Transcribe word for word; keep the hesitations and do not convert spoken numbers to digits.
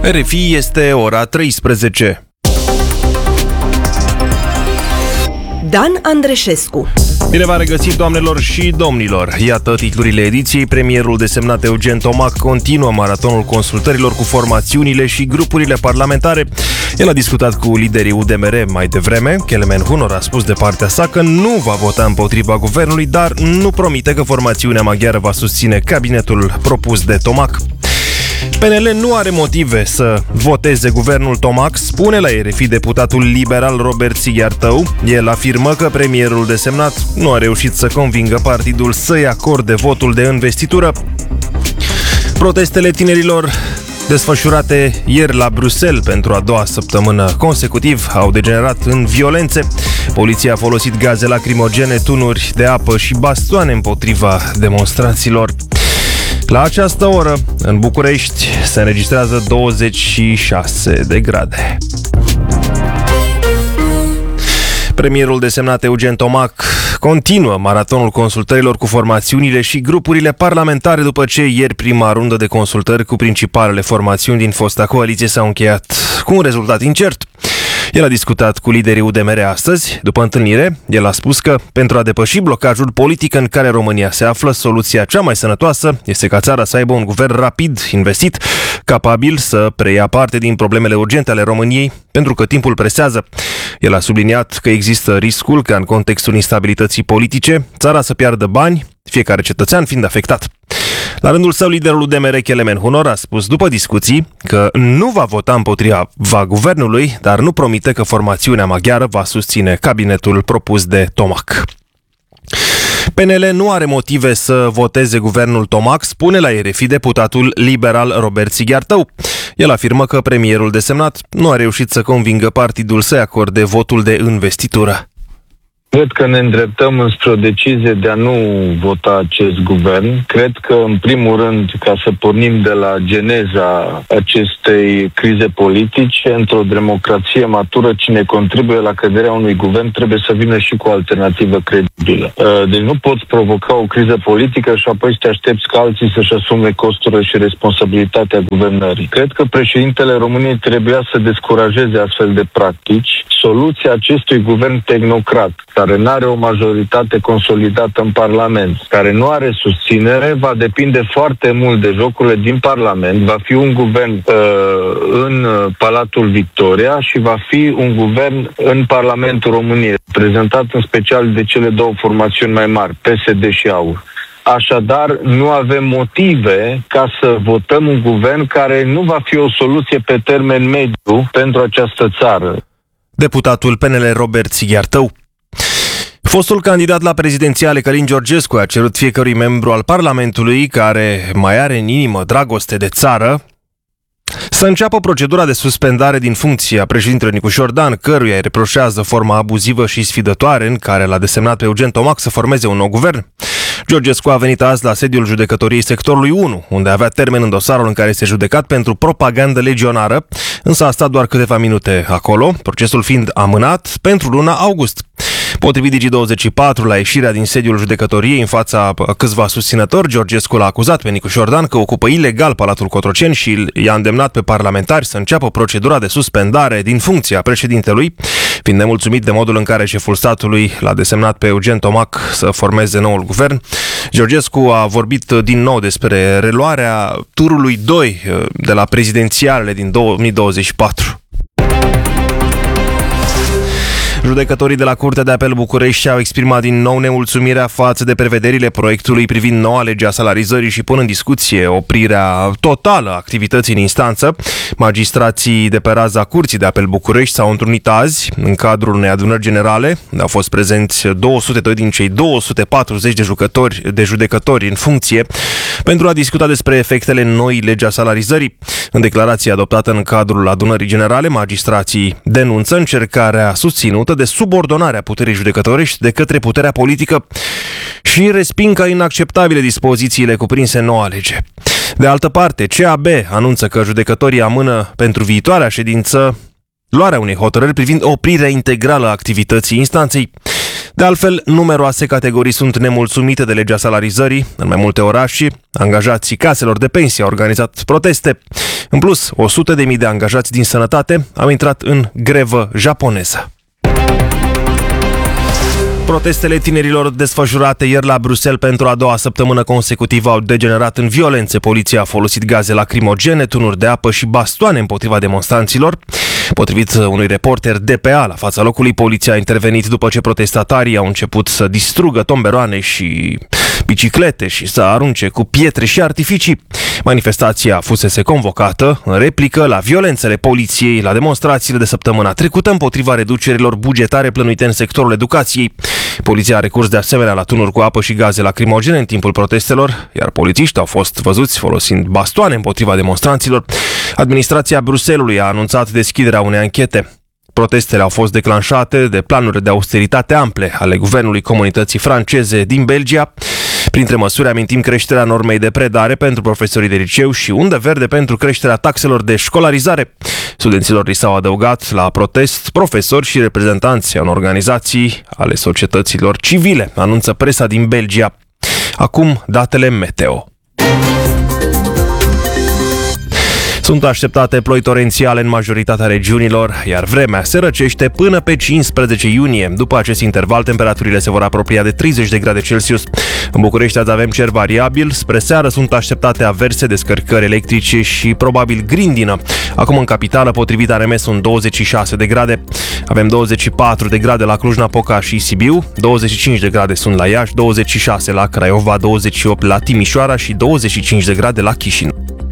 R F I este ora treisprezece. Dan Andreșescu. Bine v-am regăsit, doamnelor și domnilor. Iată titlurile ediției. Premierul desemnat Eugen Tomac continuă maratonul consultărilor cu formațiunile și grupurile parlamentare. El a discutat cu liderii U D M R mai devreme. Kelemen Hunor a spus de partea sa că nu va vota împotriva guvernului, dar nu promite că formațiunea maghiară va susține cabinetul propus de Tomac. P N L nu are motive să voteze guvernul Tomac, spune la R F I deputatul liberal Robert Sighiartău. El afirmă că premierul desemnat nu a reușit să convingă partidul să-i acorde votul de investitură. Protestele tinerilor desfășurate ieri la Bruxelles pentru a doua săptămână consecutiv au degenerat în violențe. Poliția a folosit gaze lacrimogene, tunuri de apă și bastoane împotriva demonstranților. La această oră, în București, se înregistrează douăzeci și șase de grade. Premierul desemnat Eugen Tomac continuă maratonul consultărilor cu formațiunile și grupurile parlamentare după ce ieri prima rundă de consultări cu principalele formațiuni din fosta coaliție s-au încheiat cu un rezultat incert. El a discutat cu liderii U D M R astăzi. După întâlnire, el a spus că pentru a depăși blocajul politic în care România se află, soluția cea mai sănătoasă este ca țara să aibă un guvern rapid, investit, capabil să preia parte din problemele urgente ale României, pentru că timpul presează. El a subliniat că există riscul ca în contextul instabilității politice, țara să piardă bani, fiecare cetățean fiind afectat. La rândul său, liderul U D M R Kelemen Hunor a spus după discuții că nu va vota împotriva guvernului, dar nu promite că formațiunea maghiară va susține cabinetul propus de Tomac. P N L nu are motive să voteze guvernul Tomac, spune la R F I deputatul liberal Robert Sighiartău. El afirmă că premierul desemnat nu a reușit să convingă partidul să-i acorde votul de investitură. Cred că ne îndreptăm înspre o decizie de a nu vota acest guvern. Cred că, în primul rând, ca să pornim de la geneza acestei crize politice, într-o democrație matură, cine contribuie la căderea unui guvern trebuie să vină și cu o alternativă credibilă. Deci nu poți provoca o criză politică și apoi să te aștepți ca alții să-și asume costurile și responsabilitatea guvernării. Cred că președintele României trebuia să descurajeze astfel de practici. Soluția acestui guvern tehnocrat, care nu are o majoritate consolidată în Parlament, care nu are susținere, va depinde foarte mult de jocurile din Parlament. Va fi un guvern uh, în Palatul Victoria și va fi un guvern în Parlamentul României, prezentat în special de cele două formațiuni mai mari, P S D și A U R. Așadar, nu avem motive ca să votăm un guvern care nu va fi o soluție pe termen mediu pentru această țară. Deputatul P N L Robert Sighiartău. Fostul candidat la prezidențiale Călin Georgescu a cerut fiecărui membru al Parlamentului care mai are în inimă dragoste de țară să înceapă procedura de suspendare din funcție a președintelui Nicușor Dan, căruia îi reproșează forma abuzivă și sfidătoare în care l-a desemnat pe Eugen Tomac să formeze un nou guvern. Georgescu a venit azi la sediul judecătoriei sectorului unu, unde avea termen în dosarul în care este judecat pentru propagandă legionară, însă a stat doar câteva minute acolo, procesul fiind amânat pentru luna august. Potrivit Digi douăzeci și patru, la ieșirea din sediul judecătoriei în fața câțiva susținători, Georgescu l-a acuzat pe Nicușor Dan că ocupă ilegal Palatul Cotroceni și i-a îndemnat pe parlamentari să înceapă procedura de suspendare din funcția președintelui, fiind nemulțumit de modul în care șeful statului l-a desemnat pe Eugen Tomac să formeze noul guvern. Georgescu a vorbit din nou despre reluarea turului doi de la prezidențialele din două mii douăzeci și patru. Judecătorii de la Curtea de Apel București au exprimat din nou nemulțumirea față de prevederile proiectului privind noua lege a salarizării și pun în discuție oprirea totală a activității în instanță. Magistrații de pe raza Curții de Apel București s-au întrunit azi în cadrul unei adunări generale, unde au fost prezenți două sute doi din cei două sute patruzeci de jucători, de judecători în funcție, pentru a discuta despre efectele noii legi a salarizării. În declarație adoptată în cadrul adunării generale, magistrații denunță încercarea susținută de subordonarea puterii judecătorești de către puterea politică și resping ca inacceptabile dispozițiile cuprinse în noua lege. De altă parte, C A B anunță că judecătorii amână pentru viitoarea ședință luarea unei hotărâri privind oprirea integrală a activității instanței. De altfel, numeroase categorii sunt nemulțumite de legea salarizării. În mai multe orașe, angajații caselor de pensie au organizat proteste. În plus, o sută de mii de angajați din sănătate au intrat în grevă japoneză. Protestele tinerilor desfășurate ieri la Bruxelles pentru a doua săptămână consecutivă au degenerat în violențe. Poliția a folosit gaze lacrimogene, tunuri de apă și bastoane împotriva demonstranților. Potrivit unui reporter D P A la fața locului, poliția a intervenit după ce protestatarii au început să distrugă tomberoane și biciclete și să arunce cu pietre și artificii. Manifestația fusese convocată în replică la violențele poliției la demonstrațiile de săptămâna trecută împotriva reducerilor bugetare plănuite în sectorul educației. Poliția a recurs de asemenea la tunuri cu apă și gaze lacrimogene în timpul protestelor, iar polițiști au fost văzuți folosind bastoane împotriva demonstranților. Administrația Bruxellesului a anunțat deschiderea unei anchete. Protestele au fost declanșate de planuri de austeritate ample ale guvernului comunității franceze din Belgia. Printre măsuri amintim creșterea normei de predare pentru profesorii de liceu și undă verde pentru creșterea taxelor de școlarizare. Studenților li s-au adăugat la protest profesori și reprezentanți în organizații ale societăților civile, anunță presa din Belgia. Acum datele meteo. Sunt așteptate ploi torențiale în majoritatea regiunilor, iar vremea se răcește până pe cincisprezece iunie. După acest interval, temperaturile se vor apropia de treizeci de grade Celsius. În București azi avem cer variabil, spre seară sunt așteptate averse, descărcări electrice și probabil grindină. Acum în capitală, potrivit A R M, sunt douăzeci și șase de grade. Avem douăzeci și patru de grade la Cluj-Napoca și Sibiu, douăzeci și cinci de grade sunt la Iași, douăzeci și șase la Craiova, douăzeci și opt la Timișoara și douăzeci și cinci de grade la Chișinău.